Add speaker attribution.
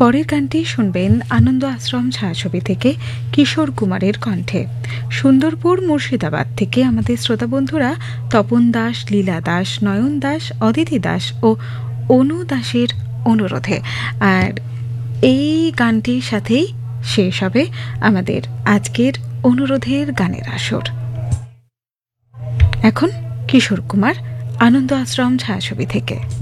Speaker 1: পরের গানটি শুনবেন আনন্দ আশ্রম ছায়াছবি থেকে কিশোর কুমারের কণ্ঠে। সুন্দরপুর মুর্শিদাবাদ থেকে আমাদের শ্রোতা বন্ধুরা তপন দাস, লীলা দাস, নয়ন দাস, অদিতি দাস ও অনু দাসের অনুরোধে। আর এই গানটির সাথেই শেষ হবে আমাদের আজকের অনুরোধের গানের আসর। এখন কিশোর কুমার, আনন্দ আশ্রম ছায়াছবি থেকে।